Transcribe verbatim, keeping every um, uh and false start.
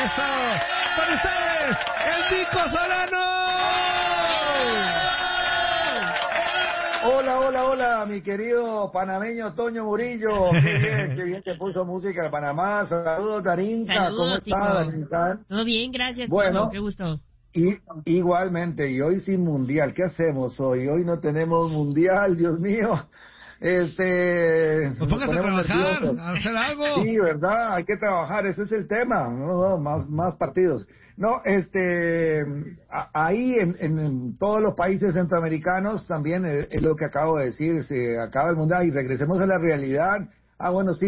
Eso. Con ustedes, el Nico Solano. Hola, hola, hola, mi querido panameño Toño Murillo. Qué bien, qué bien que puso música de Panamá. Saludos, Darinka. Saludos, ¿Cómo está, Darinka? Todo bien, gracias, Bueno, Nico. Qué gusto. Y, igualmente, y hoy sin mundial. ¿Qué hacemos hoy? Hoy no tenemos mundial, Dios mío. Este, Pues póngase a trabajar, a hacer algo. Sí, verdad, hay que trabajar, ese es el tema. No, no, más, más partidos. No, este, a, ahí en, en, en todos los países centroamericanos también es, es lo que acabo de decir, se acaba el mundial y regresemos a la realidad. Ah, bueno, sí.